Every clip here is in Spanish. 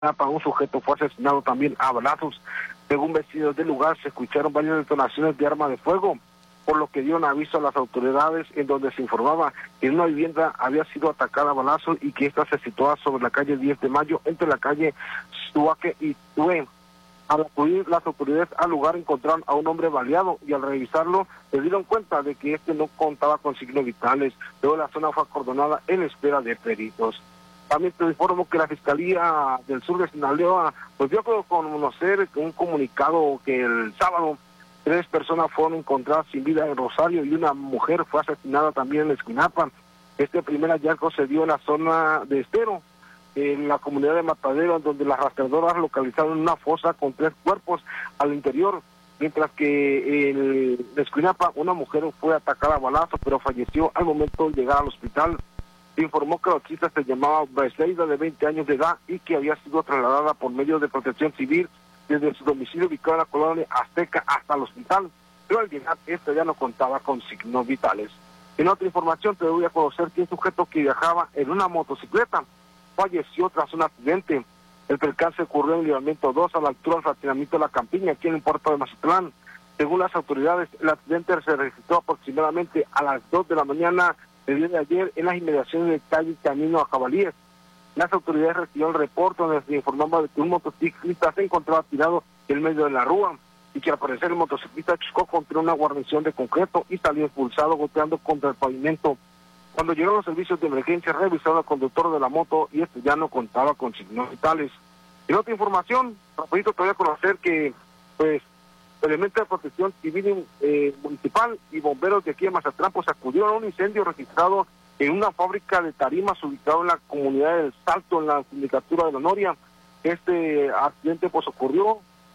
un sujeto fue asesinado también a balazos. Según vecinos del lugar, se escucharon varias detonaciones de arma de fuego, por lo que dieron aviso a las autoridades, en donde se informaba que una vivienda había sido atacada a balazos y que esta se situaba sobre la calle 10 de Mayo, entre la calle Suaque y Tue. Al acudir las autoridades al lugar, encontraron a un hombre baleado y al revisarlo se dieron cuenta de que este no contaba con signos vitales. Luego la zona fue acordonada en espera de peritos. También te informo que la Fiscalía del Sur de Sinaloa pues dio a conocer un comunicado que el sábado 3 personas fueron encontradas sin vida en Rosario y una mujer fue asesinada también en Esquinapa. Este primer hallazgo se dio en la zona de Estero, en la comunidad de Matadero, donde las rastreadoras localizaron una fosa con 3 cuerpos al interior, mientras que en Esquinapa una mujer fue atacada a balazos, pero falleció al momento de llegar al hospital. Se informó que la autista se llamaba Briseida, de 20 años de edad, y que había sido trasladada por medio de Protección Civil desde su domicilio ubicado en la colonia Azteca hasta el hospital, pero al llegar esta ya no contaba con signos vitales. En otra información te doy a conocer que un sujeto que viajaba en una motocicleta falleció tras un accidente. El percance ocurrió en el libramiento 2 a la altura del fraccionamiento de La Campiña, aquí en el puerto de Mazatlán. Según las autoridades, el accidente se registró aproximadamente a las 2 de la mañana del día de ayer en las inmediaciones del calle Camino a Cabalíes. Las autoridades recibieron el reporte donde se informaba de que un motociclista se encontraba tirado en medio de la rúa y que al parecer el motociclista chocó contra una guarnición de concreto y salió expulsado golpeando contra el pavimento. Cuando llegaron los servicios de emergencia, revisaron al conductor de la moto y este ya no contaba con signos vitales. En otra información, rapidito te voy a conocer que pues elementos de protección civil municipal y bomberos de aquí de Mazatlán pues acudieron a un incendio registrado en una fábrica de tarimas ubicado en la comunidad del Salto, en la sindicatura de la Noria. Este accidente pues ocurrió,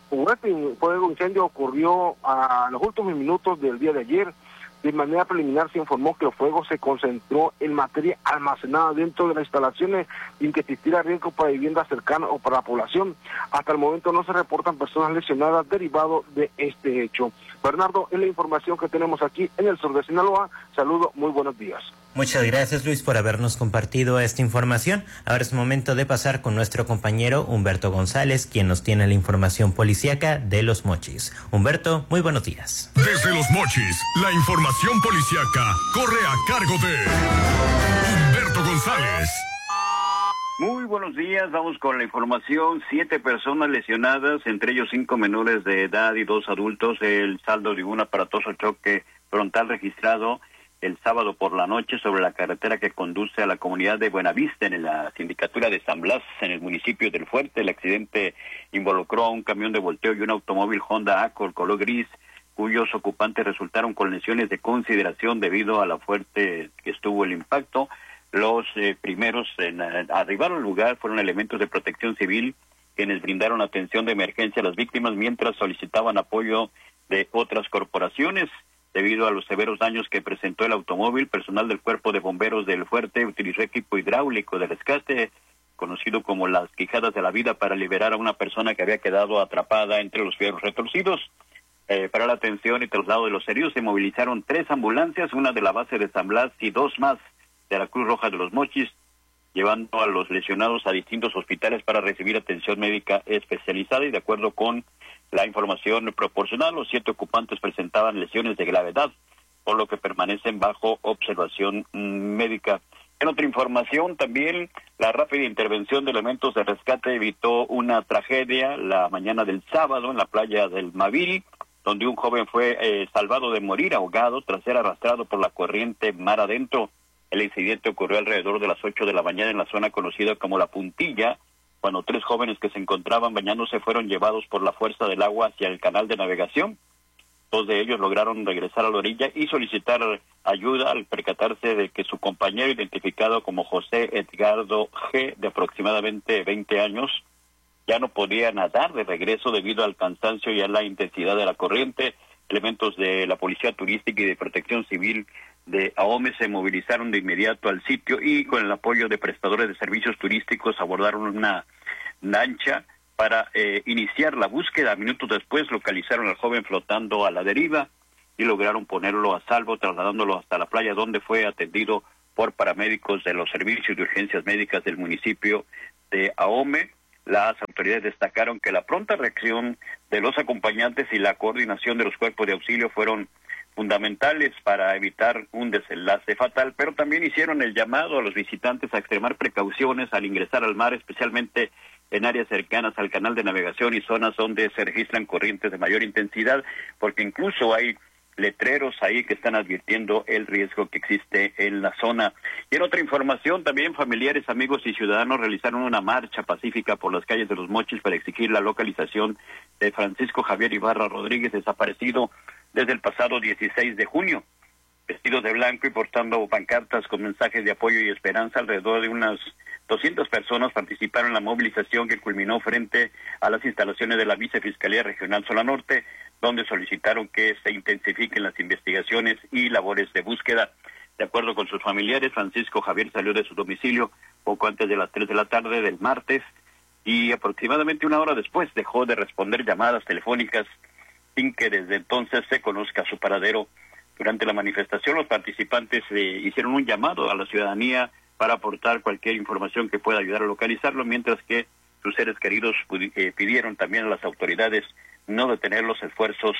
un incendio ocurrió a los últimos minutos del día de ayer. De manera preliminar se informó que el fuego se concentró en materia almacenada dentro de las instalaciones sin que existiera riesgo para viviendas cercanas o para la población. Hasta el momento no se reportan personas lesionadas derivado de este hecho. Bernardo, es la información que tenemos aquí en el sur de Sinaloa. Saludo, muy buenos días. Muchas gracias, Luis, por habernos compartido esta información. Ahora es momento de pasar con nuestro compañero Humberto González, quien nos tiene la información policíaca de Los Mochis. Humberto, muy buenos días. Desde Los Mochis, la información policíaca corre a cargo de Humberto González. Muy buenos días, vamos con la información. 7 personas lesionadas, entre ellos 5 menores de edad y 2 adultos. El saldo de un aparatoso choque frontal registrado el sábado por la noche sobre la carretera que conduce a la comunidad de Buenavista, en la sindicatura de San Blas, en el municipio del Fuerte. El accidente involucró a un camión de volteo y un automóvil Honda Accord color gris, cuyos ocupantes resultaron con lesiones de consideración debido a la fuerte que estuvo el impacto. Los primeros en arribar al lugar fueron elementos de protección civil, quienes brindaron atención de emergencia a las víctimas mientras solicitaban apoyo de otras corporaciones. Debido a los severos daños que presentó el automóvil, personal del Cuerpo de Bomberos del Fuerte utilizó equipo hidráulico de rescate, conocido como las quijadas de la vida, para liberar a una persona que había quedado atrapada entre los fierros retorcidos. Para la atención y traslado de los heridos se movilizaron 3 ambulancias, una de la base de San Blas y 2 más de la Cruz Roja de Los Mochis, llevando a los lesionados a distintos hospitales para recibir atención médica especializada. Y de acuerdo con la información proporcional, los 7 ocupantes presentaban lesiones de gravedad, por lo que permanecen bajo observación médica. En otra información también, la rápida intervención de elementos de rescate evitó una tragedia la mañana del sábado en la playa del Mavil, donde un joven fue salvado de morir ahogado tras ser arrastrado por la corriente mar adentro. El incidente ocurrió alrededor de las 8 de la mañana en la zona conocida como La Puntilla, cuando 3 jóvenes que se encontraban bañándose fueron llevados por la fuerza del agua hacia el canal de navegación. 2 de ellos lograron regresar a la orilla y solicitar ayuda al percatarse de que su compañero, identificado como José Edgardo G., de aproximadamente 20 años, ya no podía nadar de regreso debido al cansancio y a la intensidad de la corriente. Elementos de la Policía Turística y de Protección Civil de AOME se movilizaron de inmediato al sitio y con el apoyo de prestadores de servicios turísticos abordaron una lancha para iniciar la búsqueda. Minutos después localizaron al joven flotando a la deriva y lograron ponerlo a salvo, trasladándolo hasta la playa, donde fue atendido por paramédicos de los servicios de urgencias médicas del municipio de AOME. Las autoridades destacaron que la pronta reacción de los acompañantes y la coordinación de los cuerpos de auxilio fueron fundamentales para evitar un desenlace fatal, pero también hicieron el llamado a los visitantes a extremar precauciones al ingresar al mar, especialmente en áreas cercanas al canal de navegación y zonas donde se registran corrientes de mayor intensidad, porque incluso hay letreros ahí que están advirtiendo el riesgo que existe en la zona. Y en otra información, también familiares, amigos y ciudadanos realizaron una marcha pacífica por las calles de Los Mochis para exigir la localización de Francisco Javier Ibarra Rodríguez, desaparecido desde el pasado 16 de junio. Vestidos de blanco y portando pancartas con mensajes de apoyo y esperanza, alrededor de unas 200 personas participaron en la movilización que culminó frente a las instalaciones de la Vicefiscalía Regional Zona Norte, donde solicitaron que se intensifiquen las investigaciones y labores de búsqueda. De acuerdo con sus familiares, Francisco Javier salió de su domicilio poco antes de las 3 de la tarde del martes y aproximadamente una hora después dejó de responder llamadas telefónicas sin que desde entonces se conozca su paradero. Durante la manifestación, los participantes hicieron un llamado a la ciudadanía para aportar cualquier información que pueda ayudar a localizarlo, mientras que sus seres queridos pidieron también a las autoridades no detener los esfuerzos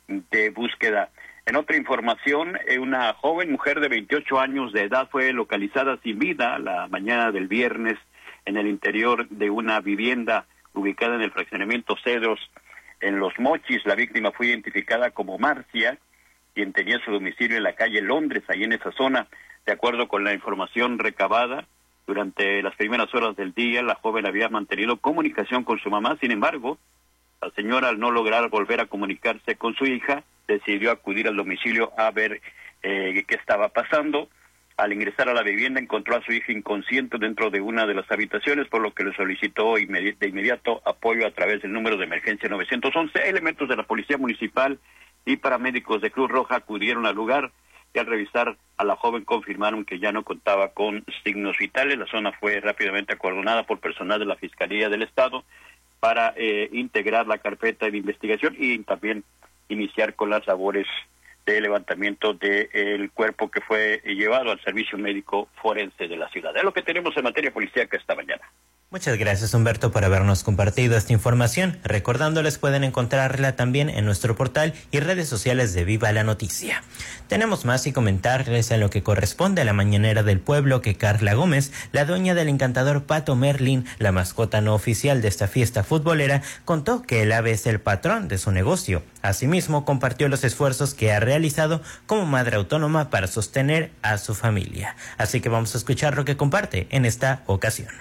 de búsqueda. En otra información, una joven mujer de 28 años de edad fue localizada sin vida la mañana del viernes en el interior de una vivienda ubicada en el fraccionamiento Cedros, en Los Mochis. La víctima fue identificada como Marcia, quien tenía su domicilio en la calle Londres, ahí en esa zona. De acuerdo con la información recabada, durante las primeras horas del día, la joven había mantenido comunicación con su mamá. Sin embargo, la señora, al no lograr volver a comunicarse con su hija, decidió acudir al domicilio a ver qué estaba pasando. Al ingresar a la vivienda, encontró a su hija inconsciente dentro de una de las habitaciones, por lo que le solicitó de inmediato apoyo a través del número de emergencia 911. Elementos de la Policía Municipal y paramédicos de Cruz Roja acudieron al lugar y al revisar a la joven confirmaron que ya no contaba con signos vitales. La zona fue rápidamente acordonada por personal de la Fiscalía del Estado para integrar la carpeta de investigación y también iniciar con las labores de levantamiento del cuerpo que fue llevado al Servicio Médico Forense de la ciudad. Es lo que tenemos en materia policíaca esta mañana. Muchas gracias, Humberto, por habernos compartido esta información. Recordándoles, pueden encontrarla también en nuestro portal y redes sociales de Viva la Noticia. Tenemos más y comentarles en lo que corresponde a la mañanera del pueblo que Carla Gómez, la dueña del encantador Pato Merlin, la mascota no oficial de esta fiesta futbolera, contó que el ave es el patrón de su negocio. Asimismo, compartió los esfuerzos que ha realizado como madre autónoma para sostener a su familia. Así que vamos a escuchar lo que comparte en esta ocasión.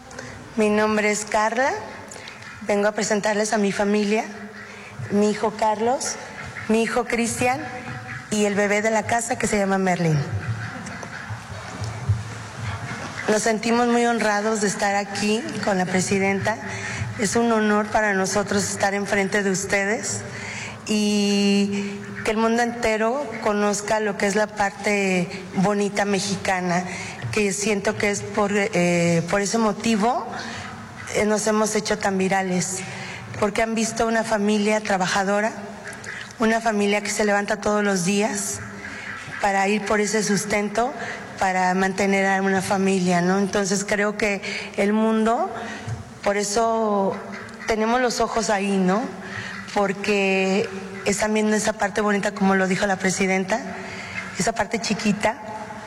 Mi nombre es Carla, vengo a presentarles a mi familia, mi hijo Carlos, mi hijo Cristian y el bebé de la casa que se llama Merlin. Nos sentimos muy honrados de estar aquí con la presidenta. Es un honor para nosotros estar enfrente de ustedes y que el mundo entero conozca lo que es la parte bonita mexicana, que siento que es por ese motivo nos hemos hecho tan virales, porque han visto una familia trabajadora, una familia que se levanta todos los días para ir por ese sustento, para mantener a una familia, ¿no? Entonces creo que el mundo, por eso tenemos los ojos ahí, ¿no? Porque están viendo esa parte bonita, como lo dijo la presidenta, esa parte chiquita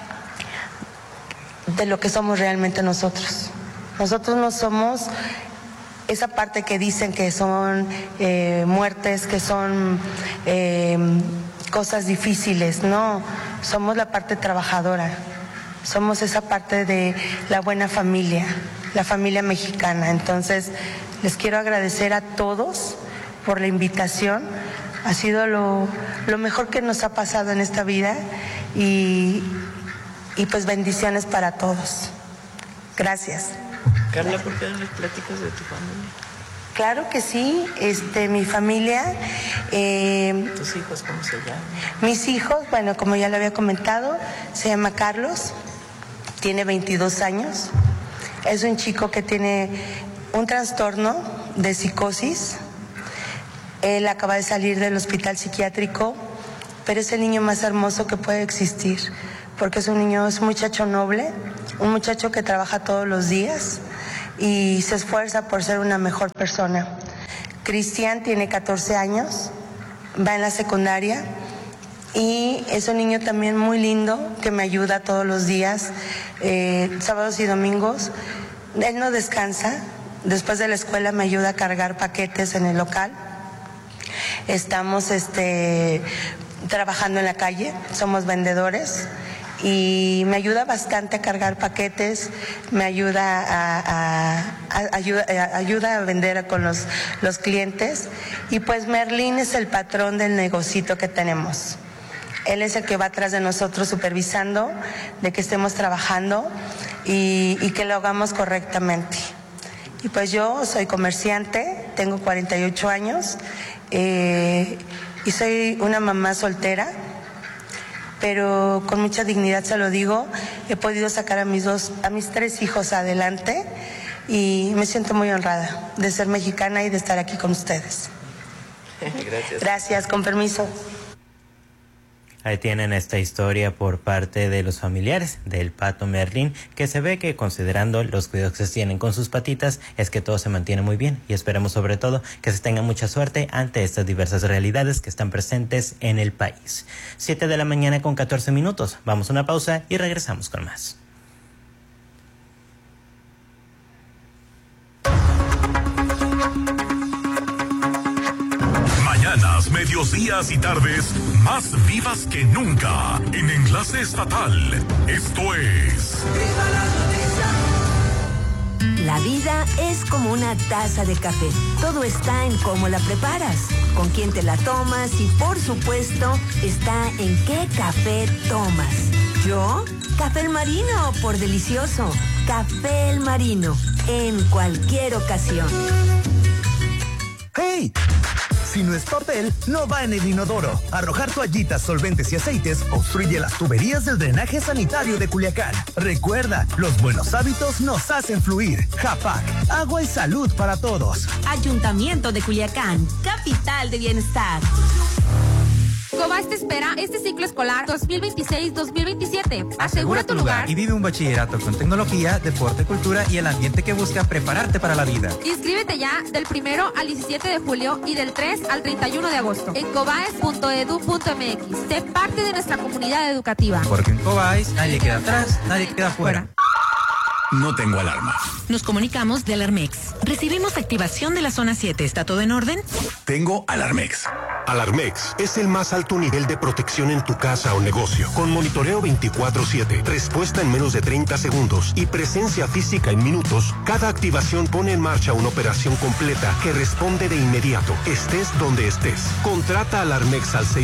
de lo que somos realmente nosotros. Nosotros no somos esa parte que dicen que son muertes, que son cosas difíciles. No, somos la parte trabajadora, somos esa parte de la buena familia, la familia mexicana. Entonces, les quiero agradecer a todos por la invitación. Ha sido lo mejor que nos ha pasado en esta vida y pues bendiciones para todos. Gracias. Carla, ¿por qué no les platicas de tu familia? Claro que sí, mi familia. ¿Tus hijos cómo se llaman? Mis hijos, bueno, como ya lo había comentado, se llama Carlos, tiene 22 años. Es un chico que tiene un trastorno de psicosis. Él acaba de salir del hospital psiquiátrico, pero es el niño más hermoso que puede existir, porque es un muchacho noble, un muchacho que trabaja todos los días, y se esfuerza por ser una mejor persona. Cristian tiene 14 años, va en la secundaria y es un niño también muy lindo que me ayuda todos los días, sábados y domingos. Él no descansa, después de la escuela me ayuda a cargar paquetes en el local. Estamos trabajando en la calle, somos vendedores y me ayuda bastante a cargar paquetes, me ayuda a vender con los clientes, y pues Merlín es el patrón del negocito que tenemos. Él es el que va atrás de nosotros supervisando de que estemos trabajando y que lo hagamos correctamente. Y pues yo soy comerciante, tengo 48 años y soy una mamá soltera, pero con mucha dignidad se lo digo. He podido sacar a mis 3 hijos adelante y me siento muy honrada de ser mexicana y de estar aquí con ustedes. Gracias. Gracias, con permiso. Ahí tienen esta historia por parte de los familiares del pato Merlín, que se ve que, considerando los cuidados que se tienen con sus patitas, es que todo se mantiene muy bien, y esperemos sobre todo que se tenga mucha suerte ante estas diversas realidades que están presentes en el país. 7 de la mañana con 14 minutos. Vamos a una pausa y regresamos con más. Mañanas, medios días y tardes más vivas que nunca en Enlace Estatal. Esto es... La vida es como una taza de café. Todo está en cómo la preparas, con quién te la tomas y, por supuesto, está en qué café tomas. ¿Yo? Café El Marino, por delicioso. Café El Marino, en cualquier ocasión. ¡Hey! Si no es papel, no va en el inodoro. Arrojar toallitas, solventes y aceites obstruye las tuberías del drenaje sanitario de Culiacán. Recuerda, los buenos hábitos nos hacen fluir. Japac, agua y salud para todos. Ayuntamiento de Culiacán, capital de bienestar. Cobás te espera este ciclo escolar 2026-2027. Asegura tu lugar y vive un bachillerato con tecnología, deporte, cultura y el ambiente que busca prepararte para la vida. Inscríbete ya del 1 al 17 de julio y del 3 al 31 de agosto en cobaes.edu.mx. Sé parte de nuestra comunidad educativa. Porque en Cobáis nadie queda atrás, nadie queda fuera. No tengo alarma. Nos comunicamos de Alarmex. Recibimos activación de la zona 7. ¿Está todo en orden? Tengo Alarmex. Alarmex es el más alto nivel de protección en tu casa o negocio, con monitoreo 24/7, respuesta en menos de 30 segundos y presencia física en minutos. Cada activación pone en marcha una operación completa que responde de inmediato, estés donde estés. Contrata Alarmex al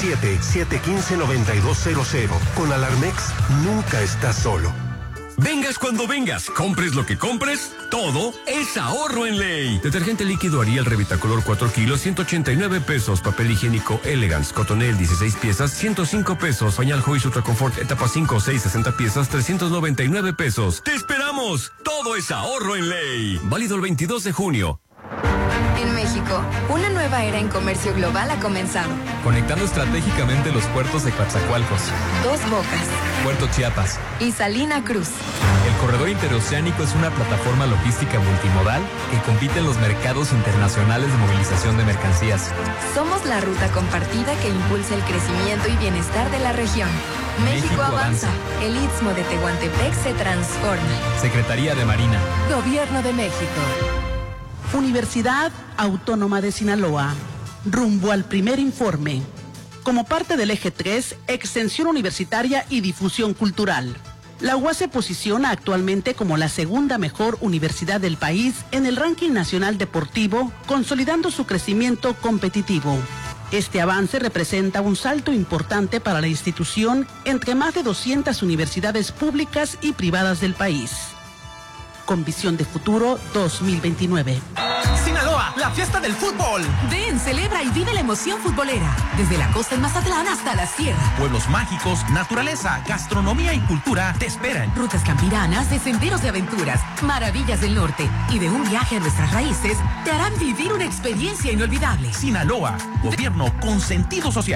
667-715-9200. Con Alarmex nunca estás solo. Vengas cuando vengas, compres lo que compres, todo es ahorro en ley. Detergente líquido Ariel Revitacolor 4 kilos, 189 pesos. Papel higiénico Elegance Cotonel 16 piezas, 105 pesos. Pañal Joyce Ultra Confort etapa 5, 6, 60 piezas, 399 pesos. ¡Te esperamos! Todo es ahorro en ley. Válido el 22 de junio. En México, una nueva era en comercio global ha comenzado. Conectando estratégicamente los puertos de Coatzacoalcos, Dos Bocas, Puerto Chiapas y Salina Cruz. El corredor interoceánico es una plataforma logística multimodal que compite en los mercados internacionales de movilización de mercancías. Somos la ruta compartida que impulsa el crecimiento y bienestar de la región. México avanza. El Istmo de Tehuantepec se transforma. Secretaría de Marina. Gobierno de México. Universidad Autónoma de Sinaloa, rumbo al primer informe. Como parte del eje 3, extensión universitaria y difusión cultural. La UAS se posiciona actualmente como la segunda mejor universidad del país en el ranking nacional deportivo, consolidando su crecimiento competitivo. Este avance representa un salto importante para la institución entre más de 200 universidades públicas y privadas del país. Con visión de futuro 2029. Sinaloa, la fiesta del fútbol. Ven, celebra y vive la emoción futbolera. Desde la costa en Mazatlán hasta la sierra. Pueblos mágicos, naturaleza, gastronomía y cultura te esperan. Rutas campiranas, de senderos de aventuras, maravillas del norte y de un viaje a nuestras raíces te harán vivir una experiencia inolvidable. Sinaloa, gobierno con sentido social.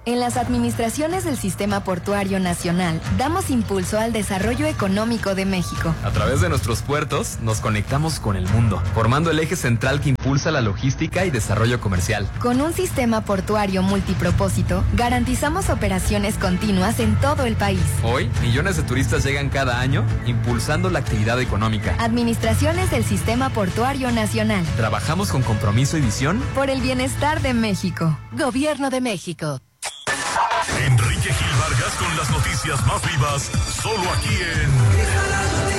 En las administraciones del Sistema Portuario Nacional, damos impulso al desarrollo económico de México. A través de nuestros puertos, nos conectamos con el mundo, formando el eje central que impulsa la logística y desarrollo comercial. Con un sistema portuario multipropósito, garantizamos operaciones continuas en todo el país. Hoy, millones de turistas llegan cada año, impulsando la actividad económica. Administraciones del Sistema Portuario Nacional. Trabajamos con compromiso y visión por el bienestar de México. Gobierno de México. Enrique Gil Vargas con las noticias más vivas, solo aquí en...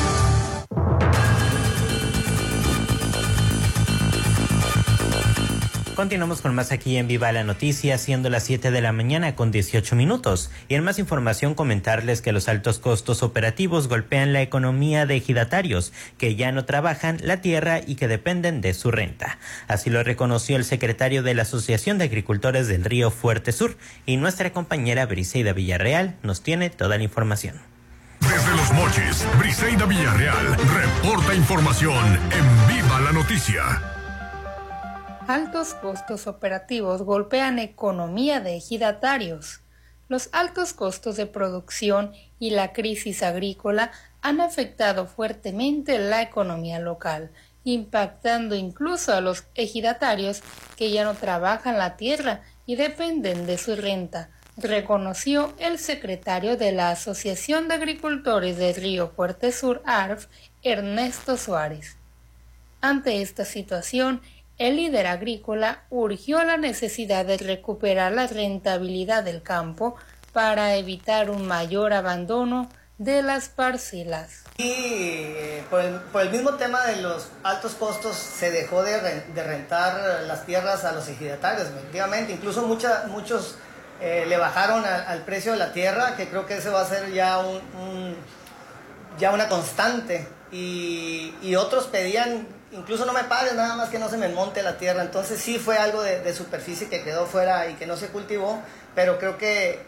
Continuamos con más aquí en Viva la Noticia, siendo las 7 de la mañana con 18 minutos. Y en más información comentarles que los altos costos operativos golpean la economía de ejidatarios que ya no trabajan la tierra y que dependen de su renta. Así lo reconoció el secretario de la Asociación de Agricultores del Río Fuerte Sur. Y nuestra compañera Briseida Villarreal nos tiene toda la información. Desde Los Mochis, Briseida Villarreal reporta información en Viva la Noticia. Altos costos operativos golpean economía de ejidatarios. Los altos costos de producción y la crisis agrícola han afectado fuertemente la economía local, impactando incluso a los ejidatarios que ya no trabajan la tierra y dependen de su renta, reconoció el secretario de la Asociación de Agricultores del Río Fuerte Sur, ARF, Ernesto Suárez. Ante esta situación, el líder agrícola urgió la necesidad de recuperar la rentabilidad del campo para evitar un mayor abandono de las parcelas. Y por el mismo tema de los altos costos se dejó de rentar las tierras a los ejidatarios, efectivamente. Incluso muchos le bajaron al precio de la tierra, que creo que ese va a ser ya ya una constante. Y otros pedían, incluso no me pagues, nada más que no se me monte la tierra. Entonces sí fue algo de superficie que quedó fuera y que no se cultivó, pero creo que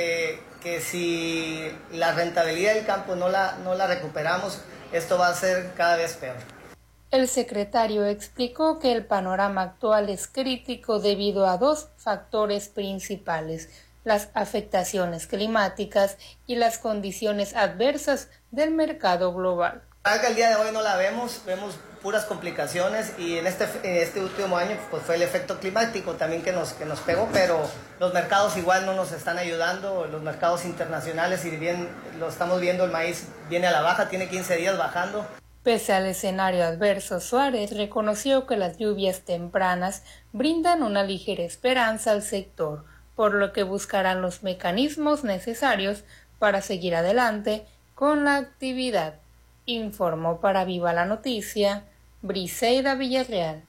si la rentabilidad del campo no la recuperamos, esto va a ser cada vez peor. El secretario explicó que el panorama actual es crítico debido a dos factores principales: las afectaciones climáticas y las condiciones adversas del mercado global. El día de hoy no la vemos puras complicaciones, y en este último año pues fue el efecto climático también que nos pegó, pero los mercados igual no nos están ayudando, los mercados internacionales, y bien lo estamos viendo, el maíz viene a la baja, tiene 15 días bajando. Pese al escenario adverso, Suárez reconoció que las lluvias tempranas brindan una ligera esperanza al sector, por lo que buscarán los mecanismos necesarios para seguir adelante con la actividad. Informó para Viva la Noticia, Briseida Villarreal.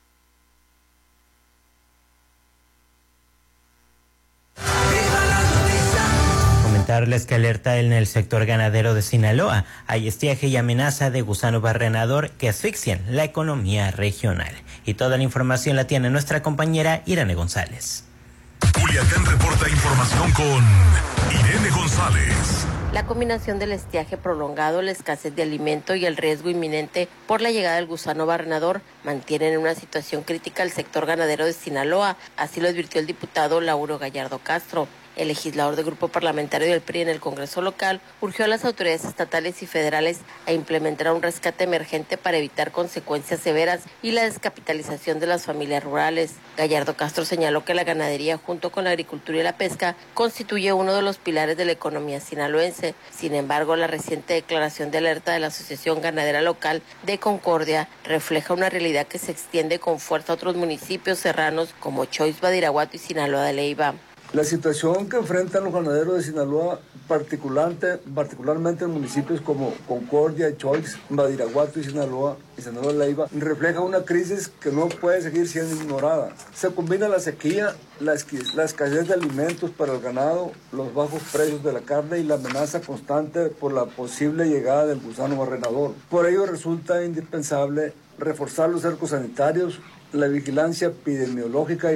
Comentarles que alerta en el sector ganadero de Sinaloa. Hay estiaje y amenaza de gusano barrenador que asfixian la economía regional. Y toda la información la tiene nuestra compañera Irene González. Culiacán reporta información con Irene González. La combinación del estiaje prolongado, la escasez de alimento y el riesgo inminente por la llegada del gusano barrenador mantienen en una situación crítica al sector ganadero de Sinaloa, así lo advirtió el diputado Lauro Gallardo Castro. El legislador del grupo parlamentario del PRI en el Congreso local urgió a las autoridades estatales y federales a implementar un rescate emergente para evitar consecuencias severas y la descapitalización de las familias rurales. Gallardo Castro señaló que la ganadería, junto con la agricultura y la pesca, constituye uno de los pilares de la economía sinaloense. Sin embargo, la reciente declaración de alerta de la Asociación Ganadera Local de Concordia refleja una realidad que se extiende con fuerza a otros municipios serranos como Choix, Badiraguato y Sinaloa de Leyva. La situación que enfrentan los ganaderos de Sinaloa, particularmente en municipios como Concordia, Choix, Badiraguato y Sinaloa de Leyva, refleja una crisis que no puede seguir siendo ignorada. Se combina la sequía, la escasez de alimentos para el ganado, los bajos precios de la carne y la amenaza constante por la posible llegada del gusano barrenador. Por ello resulta indispensable reforzar los cercos sanitarios, la vigilancia epidemiológica y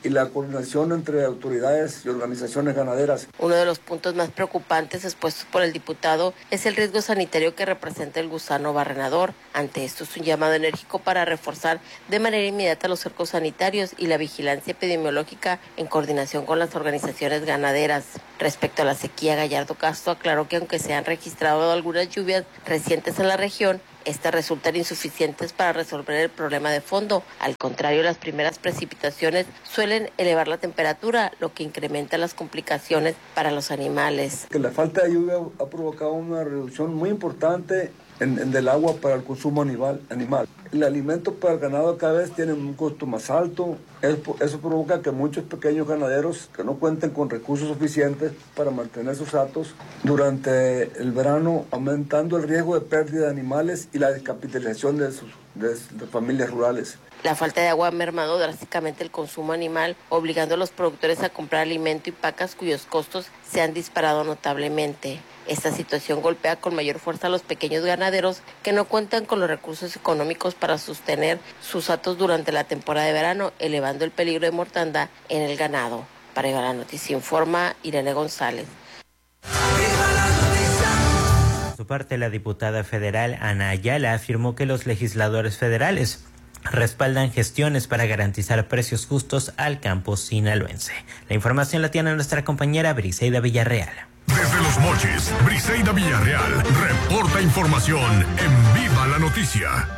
y la coordinación entre autoridades y organizaciones ganaderas. Uno de los puntos más preocupantes expuestos por el diputado es el riesgo sanitario que representa el gusano barrenador. Ante esto es un llamado enérgico para reforzar de manera inmediata los cercos sanitarios y la vigilancia epidemiológica en coordinación con las organizaciones ganaderas. Respecto a la sequía, Gallardo Castro aclaró que aunque se han registrado algunas lluvias recientes en la región, estas resultan insuficientes para resolver el problema de fondo. Al contrario, las primeras precipitaciones suelen elevar la temperatura, lo que incrementa las complicaciones para los animales. Que la falta de lluvia ha provocado una reducción muy importante del agua para el consumo animal. El alimento para el ganado cada vez tiene un costo más alto. Eso provoca que muchos pequeños ganaderos que no cuenten con recursos suficientes para mantener sus hatos durante el verano, aumentando el riesgo de pérdida de animales y la descapitalización de familias rurales. La falta de agua ha mermado drásticamente el consumo animal, obligando a los productores a comprar alimento y pacas cuyos costos se han disparado notablemente. Esta situación golpea con mayor fuerza a los pequeños ganaderos que no cuentan con los recursos económicos para sostener sus hatos durante la temporada de verano, elevando el peligro de mortandad en el ganado. Para Viva la Noticia informa Irene González. Por su parte, la diputada federal Ana Ayala afirmó que los legisladores federales respaldan gestiones para garantizar precios justos al campo sinaloense. La información la tiene nuestra compañera Briseida Villarreal. Desde Los Mochis, Briseida Villarreal reporta información en Viva la Noticia.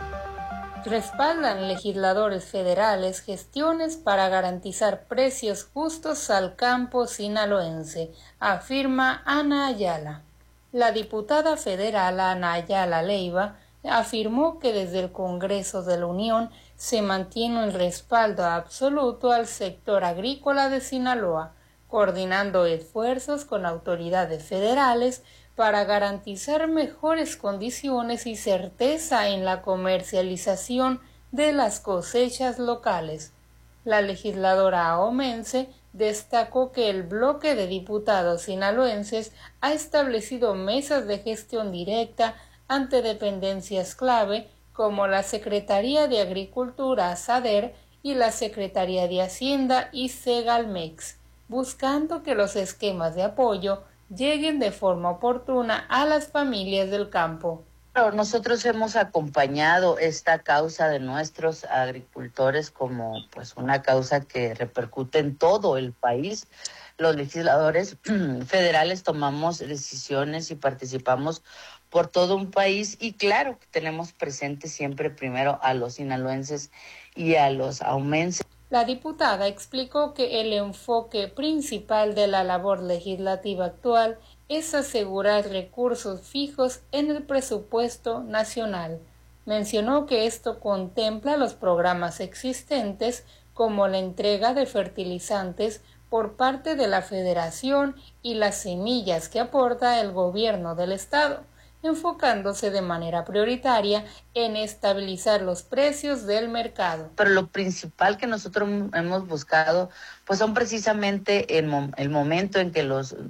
Respaldan legisladores federales gestiones para garantizar precios justos al campo sinaloense, afirma Ana Ayala. La diputada federal Ana Ayala Leiva afirmó que desde el Congreso de la Unión se mantiene el respaldo absoluto al sector agrícola de Sinaloa, coordinando esfuerzos con autoridades federales para garantizar mejores condiciones y certeza en la comercialización de las cosechas locales. La legisladora ahomense destacó que el bloque de diputados sinaloenses ha establecido mesas de gestión directa ante dependencias clave como la Secretaría de Agricultura SADER y la Secretaría de Hacienda y Segalmex, buscando que los esquemas de apoyo lleguen de forma oportuna a las familias del campo. Nosotros hemos acompañado esta causa de nuestros agricultores como pues una causa que repercute en todo el país. Los legisladores federales tomamos decisiones y participamos por todo un país y claro que tenemos presente siempre primero a los sinaloenses y a los aumenses. La diputada explicó que el enfoque principal de la labor legislativa actual es asegurar recursos fijos en el presupuesto nacional. Mencionó que esto contempla los programas existentes como la entrega de fertilizantes por parte de la Federación y las semillas que aporta el gobierno del Estado, enfocándose de manera prioritaria en estabilizar los precios del mercado. Pero lo principal que nosotros hemos buscado pues son precisamente el momento en que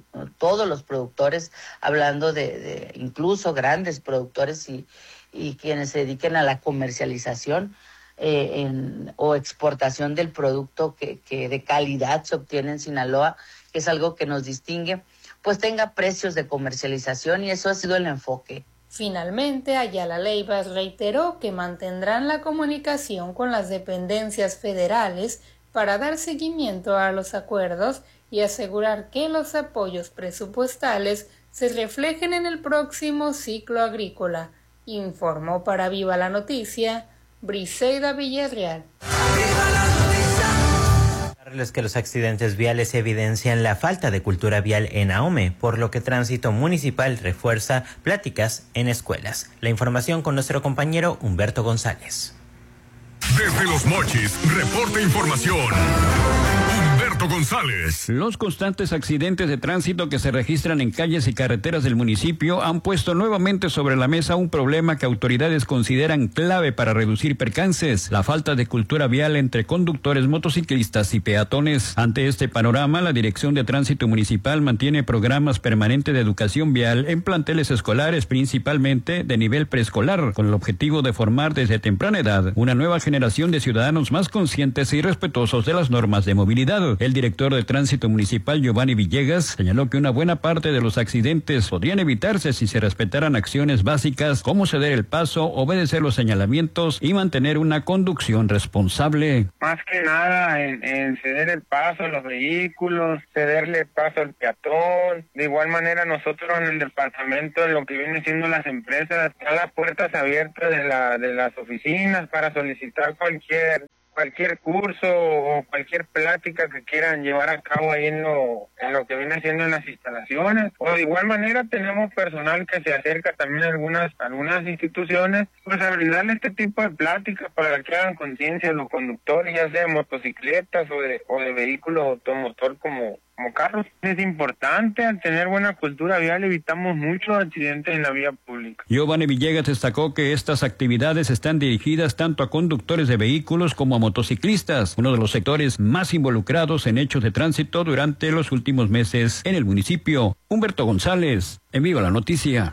todos los productores, hablando de incluso grandes productores y quienes se dediquen a la comercialización o exportación del producto que de calidad se obtiene en Sinaloa, que es algo que nos distingue, pues tenga precios de comercialización y eso ha sido el enfoque. Finalmente, Ayala Leiva reiteró que mantendrán la comunicación con las dependencias federales para dar seguimiento a los acuerdos y asegurar que los apoyos presupuestales se reflejen en el próximo ciclo agrícola. Informó para Viva la Noticia, Briseida Villarreal. Que los accidentes viales evidencian la falta de cultura vial en Ahome, por lo que Tránsito Municipal refuerza pláticas en escuelas. La información con nuestro compañero Humberto González. Desde Los Mochis, reporta información Humberto González. Los constantes accidentes de tránsito que se registran en calles y carreteras del municipio han puesto nuevamente sobre la mesa un problema que autoridades consideran clave para reducir percances: la falta de cultura vial entre conductores, motociclistas y peatones. Ante este panorama, la Dirección de Tránsito Municipal mantiene programas permanentes de educación vial en planteles escolares, principalmente de nivel preescolar, con el objetivo de formar desde temprana edad una nueva generación de ciudadanos más conscientes y respetuosos de las normas de movilidad. El director de Tránsito Municipal, Giovanni Villegas, señaló que una buena parte de los accidentes podrían evitarse si se respetaran acciones básicas como ceder el paso, obedecer los señalamientos y mantener una conducción responsable. Más que nada en ceder el paso a los vehículos, cederle el paso al peatón. De igual manera, nosotros en el departamento, en lo que viene siendo las empresas, están las puertas abiertas de las oficinas para solicitar cualquier curso o cualquier plática que quieran llevar a cabo ahí en lo que viene siendo en las instalaciones. O de igual manera tenemos personal que se acerca también a algunas instituciones, pues a brindarle este tipo de pláticas para que hagan conciencia a los conductores, ya sea de motocicletas o de vehículos automotor como carros. Es importante, al tener buena cultura vial evitamos muchos accidentes en la vía pública. Giovanni Villegas destacó que estas actividades están dirigidas tanto a conductores de vehículos como a motociclistas, uno de los sectores más involucrados en hechos de tránsito durante los últimos meses en el municipio. Humberto González, en Viva la Noticia.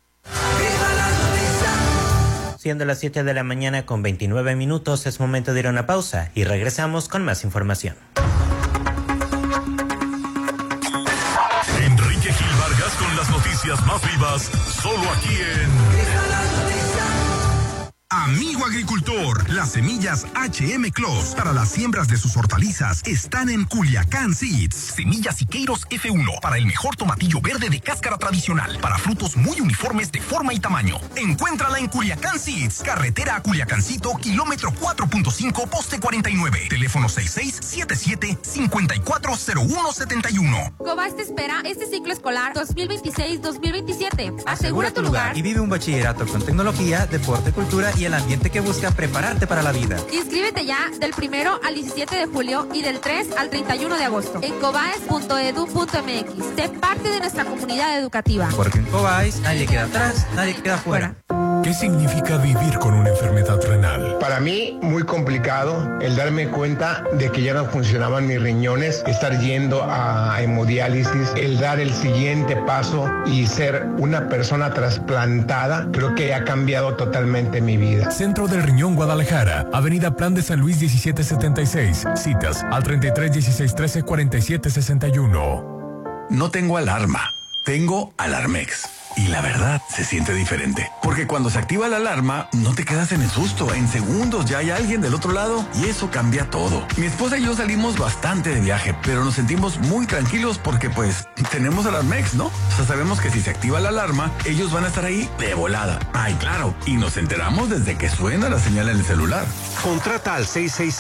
Siendo las 7 de la mañana con 29 minutos, es momento de ir a una pausa y regresamos con más información. Con las noticias más vivas, solo aquí en Amigo Agricultor, las semillas HM Clos para las siembras de sus hortalizas están en Culiacán Seeds. Semillas Siqueiros F1 para el mejor tomatillo verde de cáscara tradicional, para frutos muy uniformes de forma y tamaño. Encuéntrala en Culiacán Seeds, carretera a Culiacancito, kilómetro 4.5, poste 49, teléfono 6677-540171. Cobas te espera este ciclo escolar 2026-2027. Asegura tu lugar y vive un bachillerato con tecnología, deporte, cultura y el ambiente que busca prepararte para la vida. Inscríbete ya del 1 al 17 de julio y del 3 al 31 de agosto en cobaes.edu.mx. Sé parte de nuestra comunidad educativa. Porque en Cobais nadie queda atrás, nadie queda fuera. ¿Qué significa vivir con una enfermedad renal? Para mí, muy complicado el darme cuenta de que ya no funcionaban mis riñones, estar yendo a hemodiálisis, el dar el siguiente paso y ser una persona trasplantada, creo que ha cambiado totalmente mi vida. Centro del Riñón Guadalajara, Avenida Plan de San Luis 1776. Citas al 33 16 13 47 61. No tengo alarma, tengo Alarmex. Y la verdad, se siente diferente. Porque cuando se activa la alarma, no te quedas en el susto. En segundos ya hay alguien del otro lado y eso cambia todo. Mi esposa y yo salimos bastante de viaje, pero nos sentimos muy tranquilos porque pues tenemos Alarmex, ¿no? O sea, sabemos que si se activa la alarma, ellos van a estar ahí de volada. Ay, claro. Y nos enteramos desde que suena la señal en el celular. Contrata al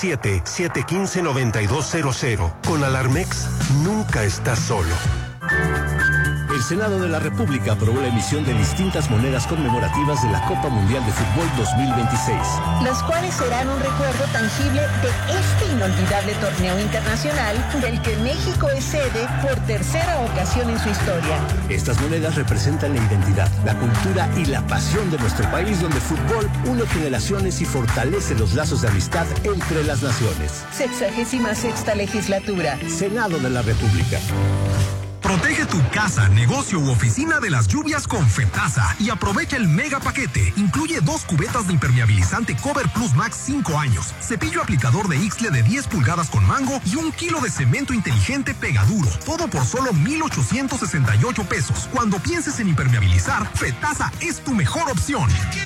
667-715-9200. Con Alarmex, nunca estás solo. El Senado de la República aprobó la emisión de distintas monedas conmemorativas de la Copa Mundial de Fútbol 2026. Los cuales serán un recuerdo tangible de este inolvidable torneo internacional del que México es sede por tercera ocasión en su historia. Estas monedas representan la identidad, la cultura y la pasión de nuestro país, donde el fútbol une generaciones y fortalece los lazos de amistad entre las naciones. 66ª legislatura. Senado de la República. Protege tu casa, negocio u oficina de las lluvias con Fetasa y aprovecha el mega paquete. Incluye 2 cubetas de impermeabilizante Cover Plus Max 5 años, cepillo aplicador de Ixtle de 10 pulgadas con mango y 1 kilo de cemento inteligente Pegaduro. Todo por solo 1,868 pesos. Cuando pienses en impermeabilizar, Fetasa es tu mejor opción.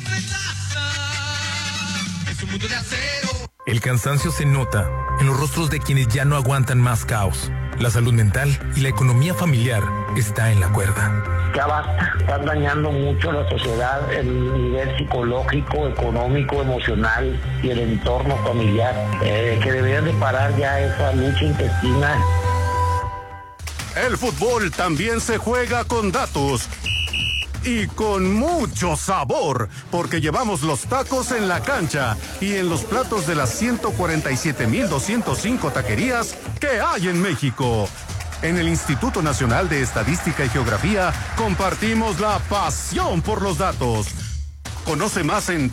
Es un mundo de acero. El cansancio se nota en los rostros de quienes ya no aguantan más caos. La salud mental y la economía familiar está en la cuerda. Ya basta, están dañando mucho a la sociedad, el nivel psicológico, económico, emocional y el entorno familiar, que deberían de parar ya esa lucha intestina. El fútbol también se juega con datos. y con mucho sabor, porque llevamos los tacos en la cancha y en los platos de las 147,205 taquerías que hay en México. En el Instituto Nacional de Estadística y Geografía compartimos la pasión por los datos. Conoce más en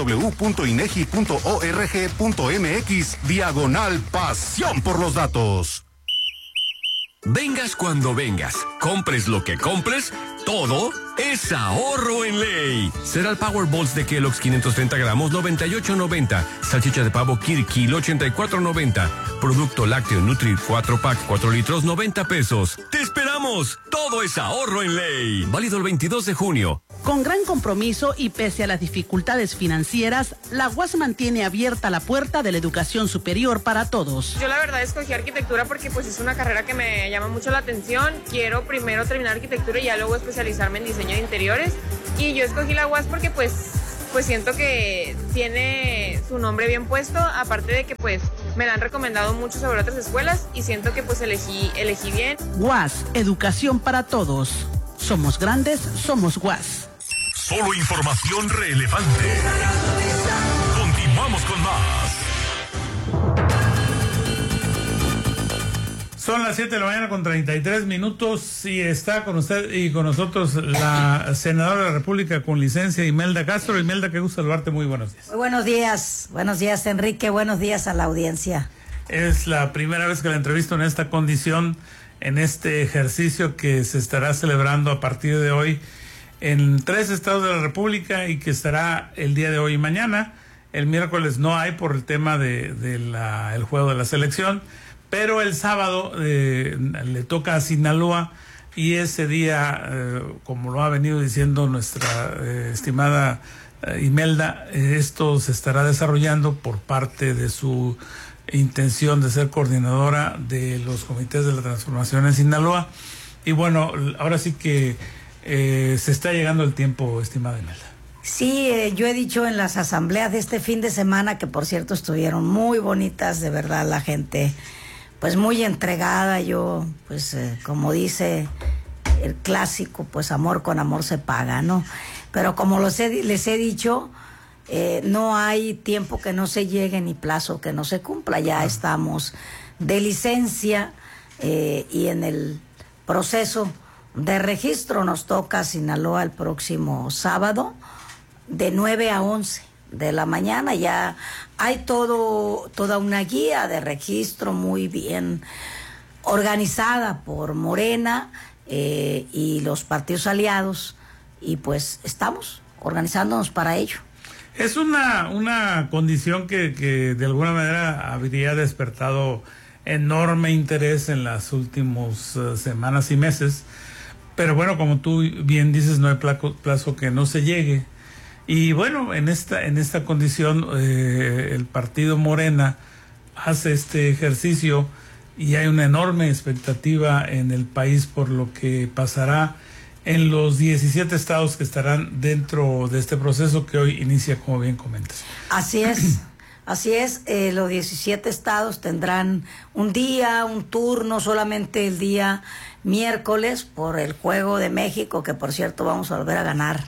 www.inegi.org.mx/pasión por los datos. Vengas cuando vengas, compres lo que compres, todo es ahorro en ley. Cereal Power Balls de Kellogg's 530 gramos, 98.90. Salchicha de pavo Kir-Kil, 84.90. Producto lácteo Nutri 4 pack, 4 litros, 90 pesos. ¡Te esperamos! Todo es ahorro en ley. Válido el 22 de junio. Con gran compromiso y pese a las dificultades financieras, la UAS mantiene abierta la puerta de la educación superior para todos. Yo la verdad escogí arquitectura porque pues es una carrera que me llama mucho la atención. Quiero primero terminar arquitectura y ya luego especializarme en diseño de interiores. Y yo escogí la UAS porque pues siento que tiene su nombre bien puesto, aparte de que pues me la han recomendado mucho sobre otras escuelas y siento que pues elegí bien. UAS, educación para todos. Somos grandes, somos UAS. Solo información relevante. Continuamos con más. Son las 7 de la mañana con 33 minutos y está con usted y con nosotros la senadora de la República con licencia, Imelda Castro. Imelda, qué gusto saludarte, muy buenos días. Muy buenos días Enrique, buenos días a la audiencia. Es la primera vez que la entrevisto en esta condición, en este ejercicio que se estará celebrando a partir de hoy en 3 estados de la República y que estará el día de hoy y mañana. El miércoles no hay por el tema el juego de la selección, pero el sábado le toca a Sinaloa y ese día, como lo ha venido diciendo nuestra estimada Imelda, esto se estará desarrollando por parte de su intención de ser coordinadora de los comités de la transformación en Sinaloa. Y bueno, ahora sí que se está llegando el tiempo, estimada Imelda. Sí, yo he dicho en las asambleas de este fin de semana, que por cierto estuvieron muy bonitas, de verdad, la gente pues muy entregada. Yo pues como dice el clásico, pues amor con amor se paga, ¿no? Pero como les he dicho, no hay tiempo que no se llegue ni plazo que no se cumpla. Ya estamos de licencia y en el proceso de registro. Nos toca Sinaloa el próximo sábado de 9 a 11 de la mañana. Ya hay toda una guía de registro muy bien organizada por Morena y los partidos aliados, y pues estamos organizándonos para ello. Es una condición que de alguna manera habría despertado enorme interés en las últimas semanas y meses, pero bueno, como tú bien dices, no hay plazo que no se llegue. Y bueno, en esta condición el partido Morena hace este ejercicio y hay una enorme expectativa en el país por lo que pasará en los 17 estados que estarán dentro de este proceso que hoy inicia, como bien comentas. Así es. Los 17 estados tendrán un día, un turno, solamente el día miércoles por el Juego de México, que por cierto vamos a volver a ganar.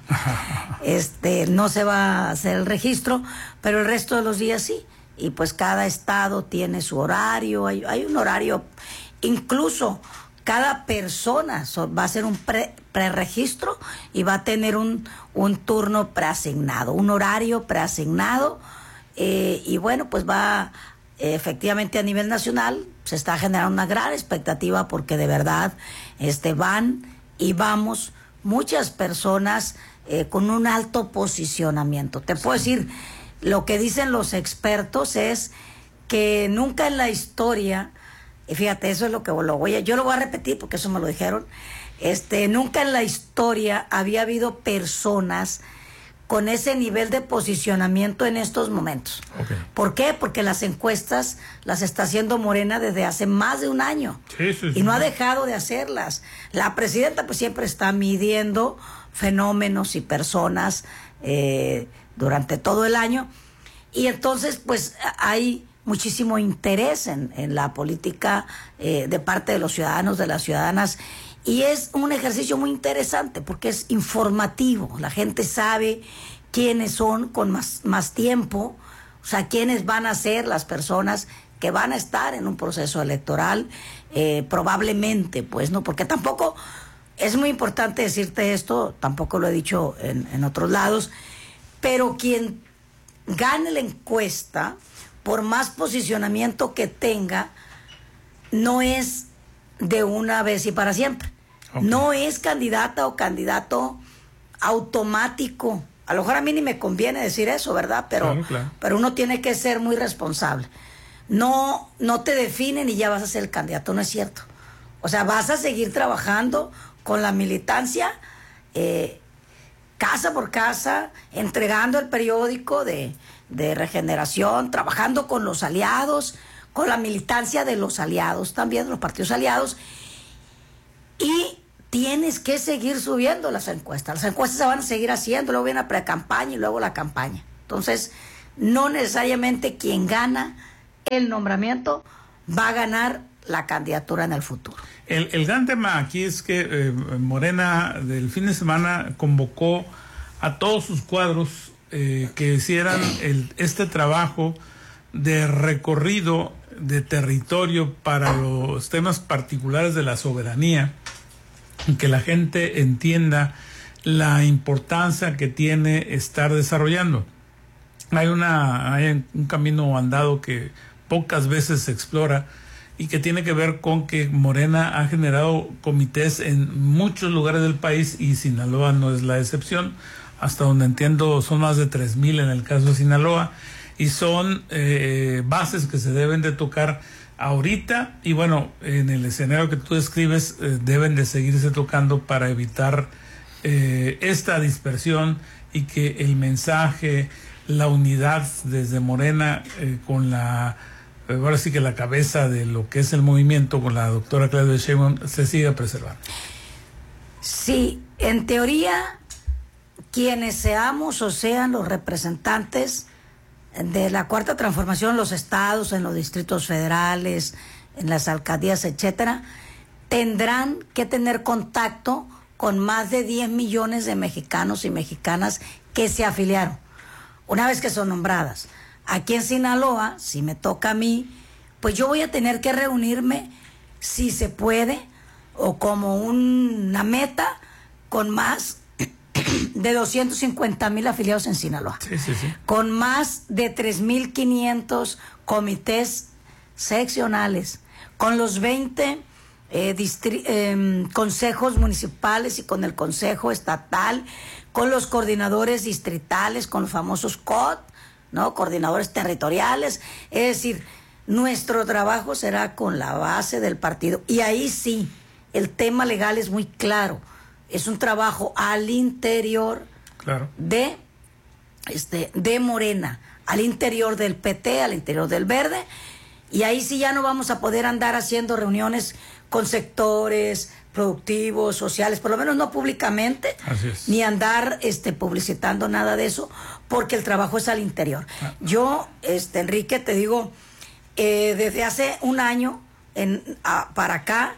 No se va a hacer el registro, pero el resto de los días sí. Y pues cada estado tiene su horario, hay un horario, incluso cada persona va a hacer un preregistro y va a tener un turno preasignado, un horario preasignado. Y bueno, pues va efectivamente a nivel nacional, se está generando una gran expectativa porque de verdad van y vamos muchas personas con un alto posicionamiento. Te puedo decir, lo que dicen los expertos es que nunca en la historia, y fíjate, eso es lo que yo lo voy a repetir porque eso me lo dijeron, nunca en la historia había habido personas con ese nivel de posicionamiento en estos momentos. Okay. ¿Por qué? Porque las encuestas las está haciendo Morena desde hace más de un año. Sí. Y no ha dejado de hacerlas. La presidenta pues siempre está midiendo fenómenos y personas durante todo el año. Y entonces pues hay muchísimo interés en la política de parte de los ciudadanos, de las ciudadanas. Y es un ejercicio muy interesante porque es informativo. La gente sabe quiénes son con más tiempo, o sea, quiénes van a ser las personas que van a estar en un proceso electoral, probablemente, pues, ¿no? Porque tampoco, es muy importante decirte esto, tampoco lo he dicho en otros lados, pero quien gane la encuesta, por más posicionamiento que tenga, no es de una vez y para siempre. Okay. No es candidata o candidato automático. A lo mejor a mí ni me conviene decir eso, ¿verdad? Pero uno tiene que ser muy responsable. No te definen y ya vas a ser el candidato, no es cierto. O sea, vas a seguir trabajando con la militancia, casa por casa, entregando el periódico de Regeneración, trabajando con los aliados, con la militancia de los aliados también, de los partidos aliados, y tienes que seguir subiendo las encuestas. Las encuestas se van a seguir haciendo, luego viene la pre-campaña y luego la campaña. Entonces, no necesariamente quien gana el nombramiento va a ganar la candidatura en el futuro. El gran tema aquí es que Morena del fin de semana convocó a todos sus cuadros que hicieran este trabajo de recorrido de territorio para los temas particulares de la soberanía, y que la gente entienda la importancia que tiene estar desarrollando. Hay un camino andado que pocas veces se explora y que tiene que ver con que Morena ha generado comités en muchos lugares del país y Sinaloa no es la excepción. Hasta donde entiendo son más de 3,000 en el caso de Sinaloa, y son bases que se deben de tocar ahorita, y bueno, en el escenario que tú describes deben de seguirse tocando para evitar esta dispersión y que el mensaje, la unidad desde Morena con ahora sí que la cabeza de lo que es el movimiento, con la doctora Claudia Sheinbaum, se siga preservando. Sí, en teoría, quienes seamos o sean los representantes de la Cuarta Transformación en los estados, en los distritos federales, en las alcaldías, etcétera, tendrán que tener contacto con más de 10 millones de mexicanos y mexicanas que se afiliaron, una vez que son nombradas. Aquí en Sinaloa, si me toca a mí, pues yo voy a tener que reunirme, si se puede, o como una meta, con más de 250,000 afiliados en Sinaloa. Sí. Con más de 3,500 comités seccionales, con los 20 consejos municipales y con el consejo estatal, con los coordinadores distritales, con los famosos COT, ¿no? Coordinadores territoriales. Es decir, nuestro trabajo será con la base del partido. Y ahí sí, el tema legal es muy claro. Es un trabajo al interior de Morena, al interior del PT, al interior del Verde, y ahí sí ya no vamos a poder andar haciendo reuniones con sectores productivos, sociales, por lo menos no públicamente, ni andar publicitando nada de eso, porque el trabajo es al interior. Yo, Enrique, te digo, desde hace un año para acá,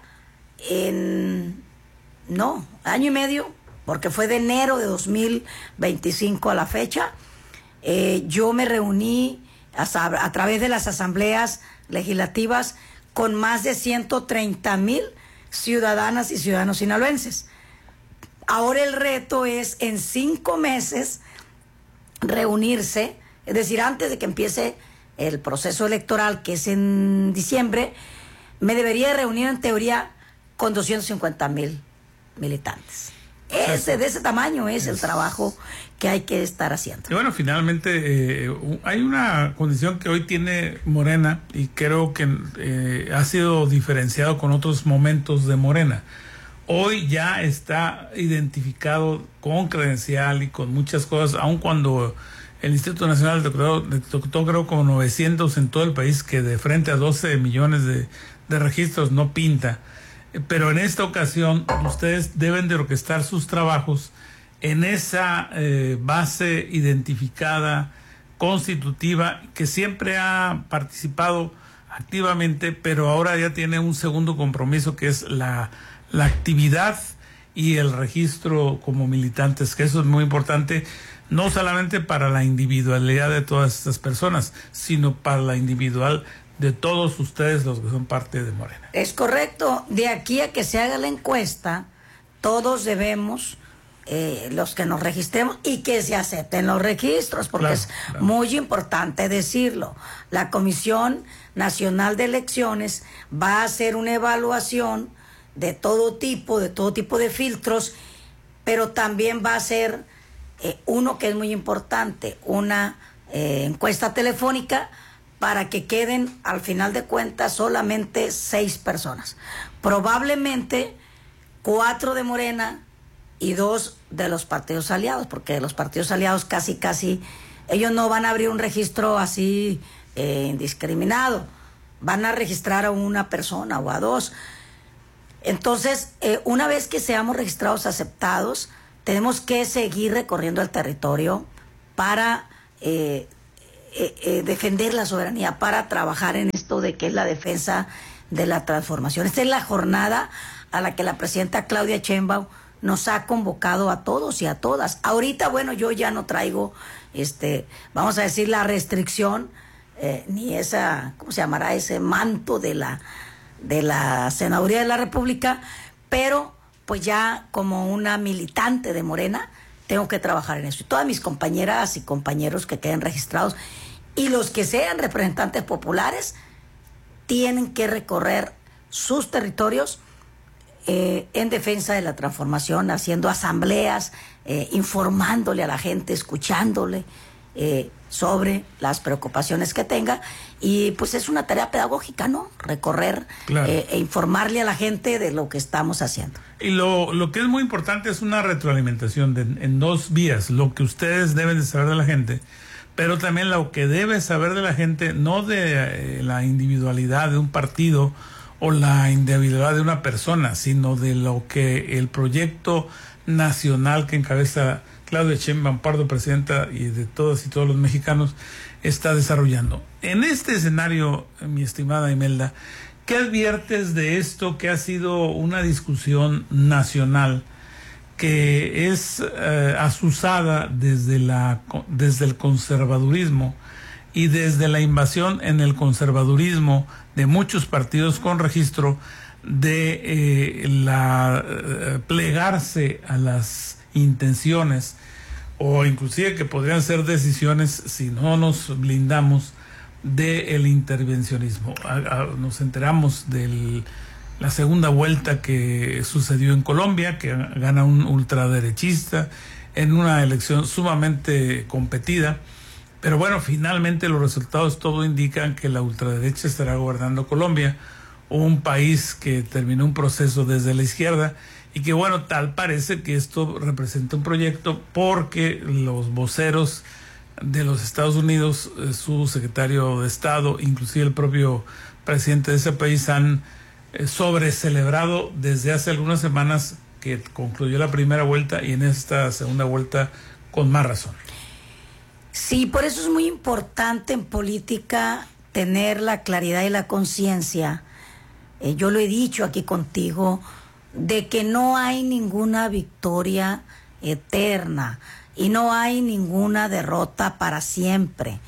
año y medio, porque fue de enero de 2025 a la fecha, yo me reuní a través de las asambleas legislativas con más de 130,000 ciudadanas y ciudadanos sinaloenses. Ahora el reto es en 5 meses reunirse, es decir, antes de que empiece el proceso electoral, que es en diciembre, me debería reunir en teoría con 250,000 militantes. De ese tamaño es el trabajo que hay que estar haciendo. Y bueno, finalmente hay una condición que hoy tiene Morena y creo que ha sido diferenciado con otros momentos de Morena. Hoy ya está identificado con credencial y con muchas cosas, aun cuando el Instituto Nacional detectó creo como 900 en todo el país, que de frente a 12 millones de registros no pinta. Pero en esta ocasión ustedes deben de orquestar sus trabajos en esa base identificada, constitutiva, que siempre ha participado activamente, pero ahora ya tiene un segundo compromiso, que es la la actividad y el registro como militantes, que eso es muy importante, no solamente para la individualidad de todas estas personas, sino para la individual de todos ustedes los que son parte de Morena. Es correcto. De aquí a que se haga la encuesta, todos debemos, los que nos registremos, y que se acepten los registros, porque es muy importante decirlo. La Comisión Nacional de Elecciones va a hacer una evaluación de todo tipo de filtros, pero también va a hacer uno que es muy importante, una encuesta telefónica, para que queden al final de cuentas solamente 6 personas. Probablemente 4 de Morena y 2 de los partidos aliados, porque los partidos aliados casi, ellos no van a abrir un registro así indiscriminado, van a registrar a una persona o a 2. Entonces, una vez que seamos registrados aceptados, tenemos que seguir recorriendo el territorio para defender la soberanía, para trabajar en esto de que es la defensa de la transformación. Esta es la jornada a la que la presidenta Claudia Sheinbaum nos ha convocado a todos y a todas. Ahorita, bueno, yo ya no traigo, vamos a decir, la restricción, ni esa, ¿cómo se llamará? Ese manto de la Senaduría de la República, pero pues ya como una militante de Morena, tengo que trabajar en eso. Y todas mis compañeras y compañeros que queden registrados y los que sean representantes populares tienen que recorrer sus territorios en defensa de la transformación, haciendo asambleas, informándole a la gente, escuchándole sobre las preocupaciones que tenga. Y pues es una tarea pedagógica, ¿no? Recorrer e informarle a la gente de lo que estamos haciendo. Y lo que es muy importante es una retroalimentación en 2 vías. Lo que ustedes deben de saber de la gente, pero también lo que debe saber de la gente, no de la individualidad de un partido o la individualidad de una persona, sino de lo que el proyecto nacional que encabeza Claudia Sheinbaum Pardo, presidenta, y de todas y todos los mexicanos, está desarrollando. En este escenario, mi estimada Imelda, ¿qué adviertes de esto que ha sido una discusión nacional que es azuzada desde el conservadurismo y desde la invasión en el conservadurismo de muchos partidos con registro de plegarse a las intenciones o inclusive que podrían ser decisiones si no nos blindamos del intervencionismo? Nos enteramos de la segunda vuelta que sucedió en Colombia, que gana un ultraderechista en una elección sumamente competida, pero bueno, finalmente los resultados todo indican que la ultraderecha estará gobernando Colombia, un país que terminó un proceso desde la izquierda. Y que bueno, tal parece que esto representa un proyecto porque los voceros de los Estados Unidos, su secretario de Estado, inclusive el propio presidente de ese país han sobrecelebrado desde hace algunas semanas que concluyó la primera vuelta y en esta segunda vuelta con más razón. Sí, por eso es muy importante en política tener la claridad y la conciencia. Yo lo he dicho aquí contigo, de que no hay ninguna victoria eterna y no hay ninguna derrota para siempre.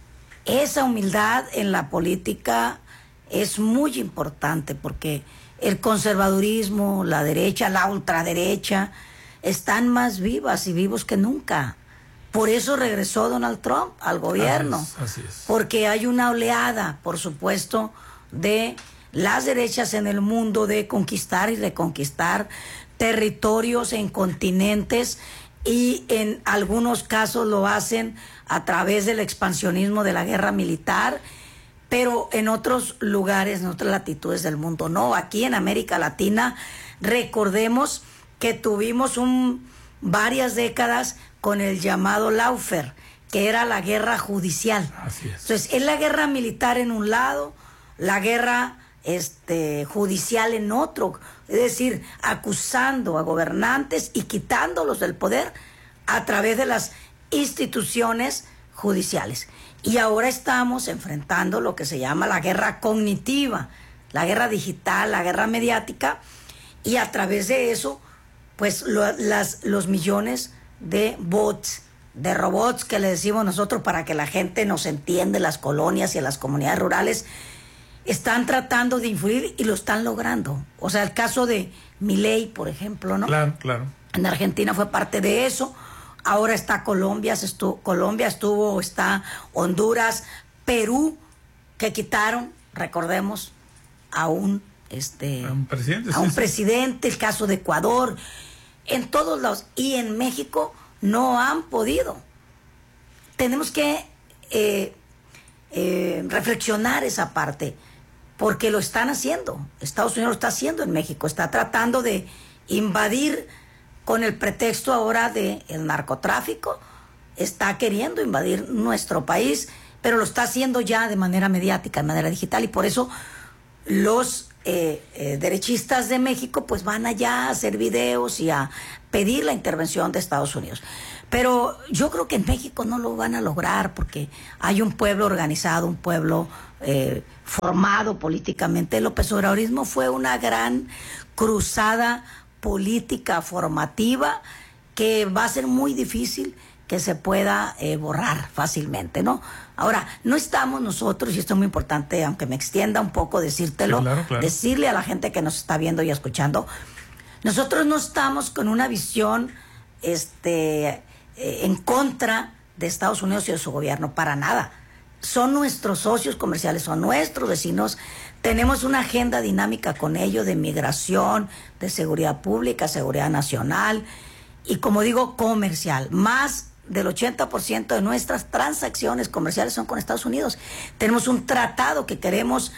Esa humildad en la política es muy importante porque el conservadurismo, la derecha, la ultraderecha están más vivas y vivos que nunca. Por eso regresó Donald Trump al gobierno. Así es. Porque hay una oleada, por supuesto, de las derechas en el mundo de conquistar y reconquistar territorios en continentes, y en algunos casos lo hacen a través del expansionismo de la guerra militar, pero en otros lugares, en otras latitudes del mundo no. Aquí en América Latina recordemos que tuvimos varias décadas con el llamado lawfare, que era la guerra judicial. Así es. Entonces es la guerra militar en un lado, la guerra judicial en otro, es decir, acusando a gobernantes y quitándolos del poder a través de las instituciones judiciales. Y ahora estamos enfrentando lo que se llama la guerra cognitiva, la guerra digital, la guerra mediática, y a través de eso, pues los millones de bots, de robots que le decimos nosotros para que la gente nos entienda en las colonias y en las comunidades rurales, están tratando de influir y lo están logrando. O sea, el caso de Milei, por ejemplo, ¿no? Claro, claro. En Argentina fue parte de eso. Ahora está Colombia, está Honduras, Perú, que quitaron, recordemos, a un presidente, el caso de Ecuador, en todos lados, y en México no han podido. Tenemos que reflexionar esa parte, porque lo están haciendo. Estados Unidos lo está haciendo en México, está tratando de invadir con el pretexto ahora del narcotráfico, está queriendo invadir nuestro país, pero lo está haciendo ya de manera mediática, de manera digital, y por eso los derechistas de México pues van allá a hacer videos y a pedir la intervención de Estados Unidos. Pero yo creo que en México no lo van a lograr, porque hay un pueblo organizado, un pueblo formado políticamente. El López Obradorismo fue una gran cruzada política formativa que va a ser muy difícil que se pueda borrar fácilmente, ¿no? Ahora, no estamos nosotros, y esto es muy importante, aunque me extienda un poco decírtelo, sí, claro. Decirle a la gente que nos está viendo y escuchando, nosotros no estamos con una visión en contra de Estados Unidos y de su gobierno, para nada. Son nuestros socios comerciales, son nuestros vecinos, tenemos una agenda dinámica con ellos de migración, de seguridad pública, seguridad nacional y, como digo, comercial. Más del 80% de nuestras transacciones comerciales son con Estados Unidos. Tenemos un tratado que queremos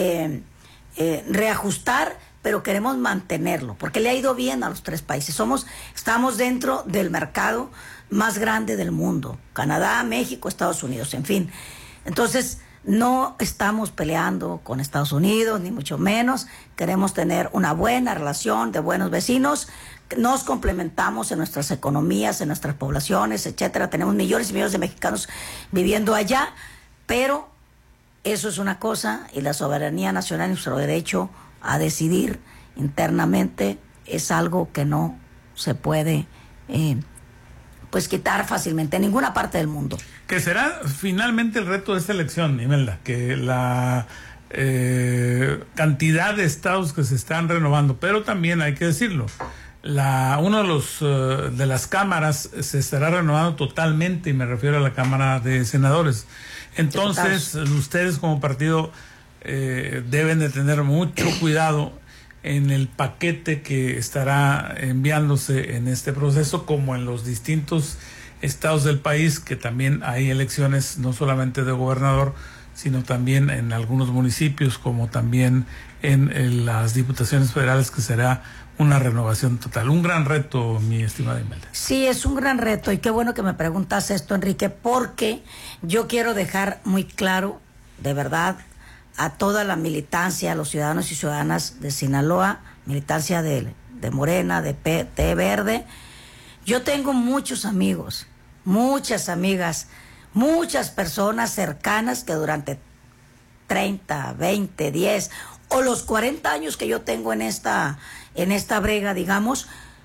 reajustar, pero queremos mantenerlo, porque le ha ido bien a los tres países. Estamos dentro del mercado más grande del mundo: Canadá, México, Estados Unidos, en fin. Entonces, no estamos peleando con Estados Unidos, ni mucho menos. Queremos tener una buena relación de buenos vecinos. Nos complementamos en nuestras economías, en nuestras poblaciones, etcétera. Tenemos millones y millones de mexicanos viviendo allá, pero eso es una cosa, y la soberanía nacional y nuestro derecho a decidir internamente es algo que no se puede quitar fácilmente en ninguna parte del mundo. Que será finalmente el reto de esta elección, Imelda, que la cantidad de estados que se están renovando, pero también hay que decirlo, uno de las cámaras se estará renovando totalmente, y me refiero a la Cámara de Senadores. Entonces, ustedes como partido deben de tener mucho cuidado en el paquete que estará enviándose en este proceso, como en los distintos estados del país, que también hay elecciones no solamente de gobernador, sino también en algunos municipios, como también en las diputaciones federales, que será una renovación total. Un gran reto, mi estimada Imelda. Sí, es un gran reto, y qué bueno que me preguntas esto, Enrique, porque yo quiero dejar muy claro, de verdad, a toda la militancia, a los ciudadanos y ciudadanas de Sinaloa, militancia de Morena, de PT Verde. Yo tengo muchos amigos, muchas amigas, muchas personas cercanas que durante 30, 20, 10 o los 40 años que yo tengo en esta brega, digamos,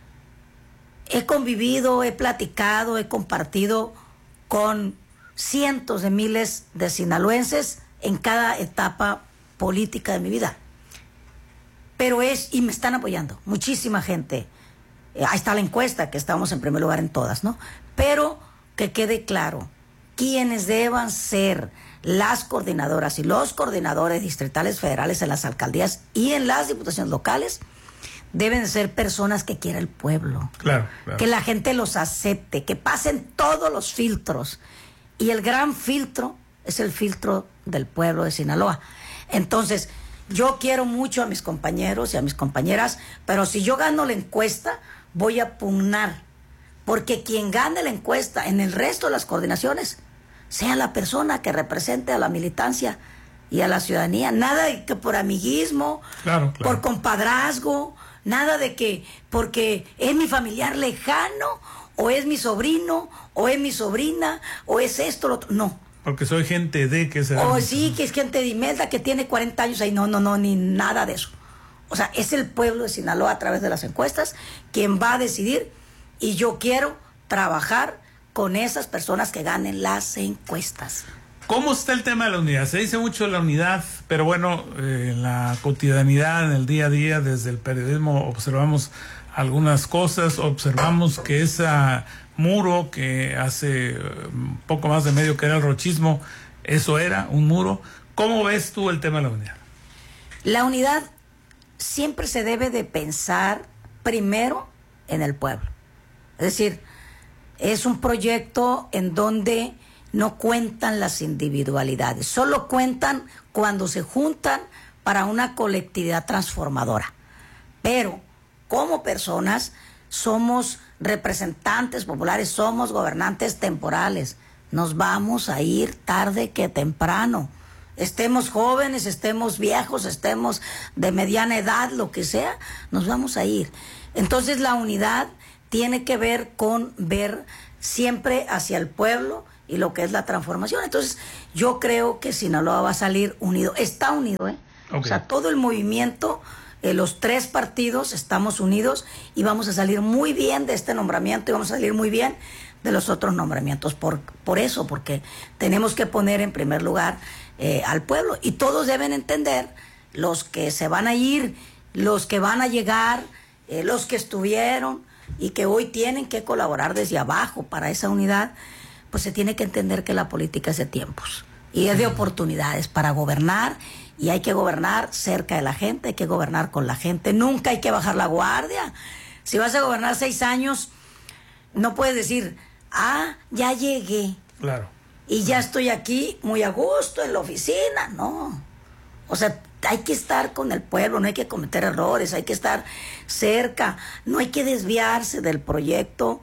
he convivido, he platicado, he compartido con cientos de miles de sinaloenses en cada etapa política de mi vida. Pero y me están apoyando muchísima gente. Ahí está la encuesta, que estamos en primer lugar en todas, ¿no? Pero que quede claro, quienes deban ser las coordinadoras y los coordinadores distritales federales en las alcaldías y en las diputaciones locales deben ser personas que quiera el pueblo. Claro. Que la gente los acepte, que pasen todos los filtros. Y el gran filtro es el filtro del pueblo de Sinaloa. Entonces, yo quiero mucho a mis compañeros y a mis compañeras, pero si yo gano la encuesta, voy a pugnar porque quien gane la encuesta en el resto de las coordinaciones sea la persona que represente a la militancia y a la ciudadanía. Nada de que por amiguismo, por compadrazgo, nada de que porque es mi familiar lejano, o es mi sobrino, o es mi sobrina, o es esto, lo otro. No. Porque soy gente de que se... O sí, que es gente de Imelda que tiene 40 años ahí. No, ni nada de eso. O sea, es el pueblo de Sinaloa a través de las encuestas quien va a decidir, y yo quiero trabajar con esas personas que ganen las encuestas. ¿Cómo está el tema de la unidad? Se dice mucho de la unidad, pero bueno, en la cotidianidad, en el día a día, desde el periodismo observamos algunas cosas, observamos que ese muro que hace poco más de medio que era el rochismo, eso era un muro. ¿Cómo ves tú el tema de la unidad? La unidad siempre se debe de pensar primero en el pueblo. Es decir, es un proyecto en donde no cuentan las individualidades, solo cuentan cuando se juntan para una colectividad transformadora. Pero como personas somos representantes populares, somos gobernantes temporales. Nos vamos a ir tarde que temprano. Estemos jóvenes, estemos viejos, estemos de mediana edad, lo que sea, nos vamos a ir. Entonces la unidad tiene que ver con ver siempre hacia el pueblo y lo que es la transformación. Entonces yo creo que Sinaloa va a salir unido, está unido, ¿eh? Okay. O sea, todo el movimiento, los 3 partidos estamos unidos y vamos a salir muy bien de este nombramiento y vamos a salir muy bien de los otros nombramientos. Por eso, porque tenemos que poner en primer lugar al pueblo, y todos deben entender, los que se van a ir, los que van a llegar, los que estuvieron y que hoy tienen que colaborar desde abajo para esa unidad, pues se tiene que entender que la política es de tiempos y es de oportunidades para gobernar, y hay que gobernar cerca de la gente, hay que gobernar con la gente, nunca hay que bajar la guardia. Si vas a gobernar 6 años, no puedes decir, ya llegué. Claro. Y ya estoy aquí muy a gusto en la oficina, no. O sea, hay que estar con el pueblo, no hay que cometer errores, hay que estar cerca, no hay que desviarse del proyecto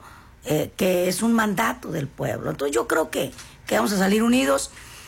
que es un mandato del pueblo. Entonces yo creo que vamos a salir unidos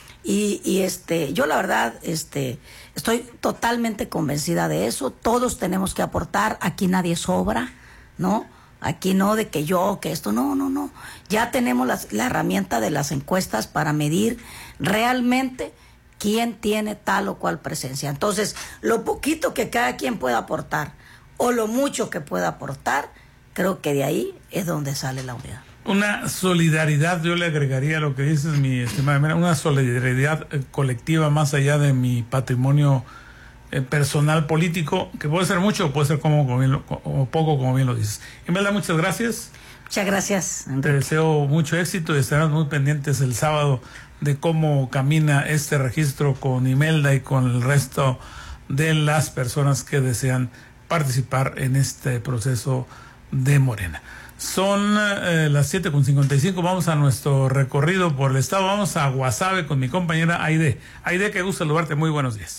y yo la verdad estoy totalmente convencida de eso. Todos tenemos que aportar, aquí nadie sobra, ¿no? Aquí no de que yo, que esto, no. Ya tenemos la herramienta de las encuestas para medir realmente quién tiene tal o cual presencia. Entonces, lo poquito que cada quien pueda aportar o lo mucho que pueda aportar, creo que de ahí es donde sale la unidad. Una solidaridad, yo le agregaría lo que dices, mi estimada Mera, una solidaridad colectiva más allá de mi patrimonio personal político, que puede ser mucho o puede ser como poco, como bien lo dices. Imelda, muchas gracias. Muchas gracias, Enrique. Te deseo mucho éxito y estaremos muy pendientes el sábado de cómo camina este registro con Imelda y con el resto de las personas que desean participar en este proceso de Morena. Son las 7:55, vamos a nuestro recorrido por el estado, vamos a Guasave con mi compañera Aide. Aide, qué gusto saludarte, muy buenos días.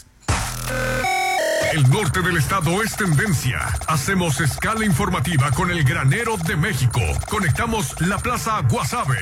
El norte del estado es tendencia. Hacemos escala informativa con el granero de México. Conectamos la Plaza Guasave.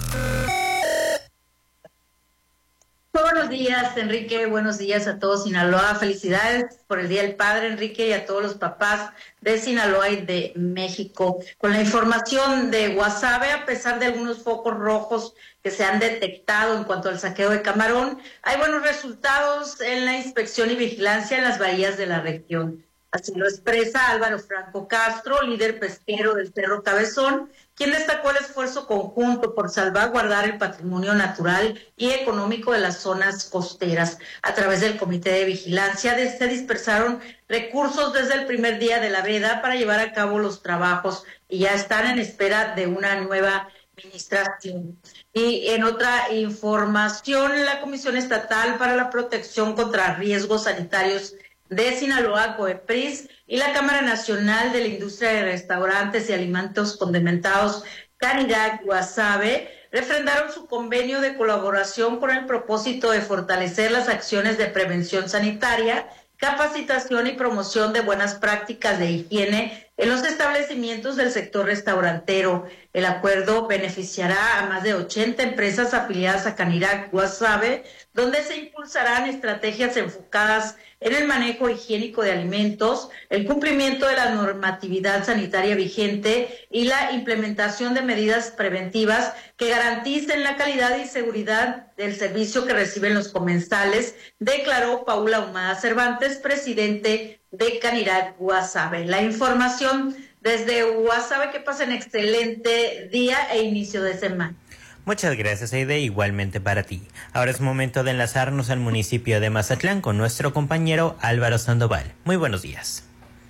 Buenos días, Enrique. Buenos días a todos Sinaloa. Felicidades por el Día del Padre, Enrique, y a todos los papás de Sinaloa y de México. Con la información de Guasave, a pesar de algunos focos rojos que se han detectado en cuanto al saqueo de camarón, hay buenos resultados en la inspección y vigilancia en las bahías de la región. Así lo expresa Álvaro Franco Castro, líder pesquero del Cerro Cabezón, quien destacó el esfuerzo conjunto por salvaguardar el patrimonio natural y económico de las zonas costeras. A través del Comité de Vigilancia se dispersaron recursos desde el primer día de la veda para llevar a cabo los trabajos y ya están en espera de una nueva administración. Y en otra información, la Comisión Estatal para la Protección contra Riesgos Sanitarios de Sinaloa, COEPRIS, y la Cámara Nacional de la Industria de Restaurantes y Alimentos Condimentados, Canirac Guasave, refrendaron su convenio de colaboración con el propósito de fortalecer las acciones de prevención sanitaria, capacitación y promoción de buenas prácticas de higiene en los establecimientos del sector restaurantero. El acuerdo beneficiará a más de 80 empresas afiliadas a Canirac Guasave, donde se impulsarán estrategias enfocadas en el manejo higiénico de alimentos, el cumplimiento de la normatividad sanitaria vigente y la implementación de medidas preventivas que garanticen la calidad y seguridad del servicio que reciben los comensales, declaró Paula Ahumada Cervantes, presidente de Canidad Guasave. La información desde Guasave, que pasen excelente día e inicio de semana. Muchas gracias, Aide, igualmente para ti. Ahora es momento de enlazarnos al municipio de Mazatlán con nuestro compañero Álvaro Sandoval. Muy buenos días.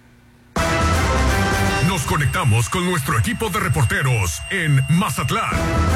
Nos conectamos con nuestro equipo de reporteros en Mazatlán.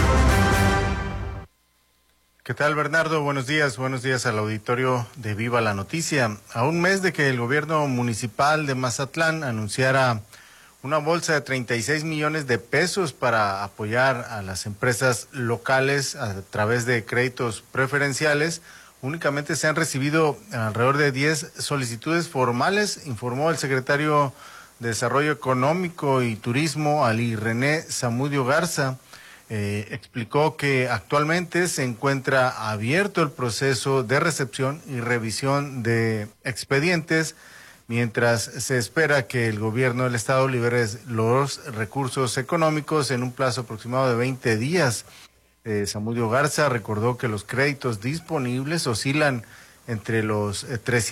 ¿Qué tal, Bernardo? Buenos días al auditorio de Viva la Noticia. A un mes de que el gobierno municipal de Mazatlán anunciara una bolsa de 36 millones de pesos para apoyar a las empresas locales a través de créditos preferenciales, únicamente se han recibido alrededor de 10 solicitudes formales, informó el secretario de Desarrollo Económico y Turismo, Ali René Zamudio Garza. Explicó que actualmente se encuentra abierto el proceso de recepción y revisión de expedientes, mientras se espera que el gobierno del estado libere los recursos económicos en un plazo aproximado de 20 días. Zamudio Garza recordó que los créditos disponibles oscilan entre los 300